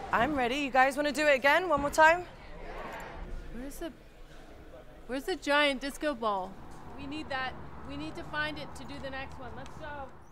I'm ready. You guys want to do it again? One more time? Where's the giant disco ball? We need that. We need to find it to do the next one. Let's go.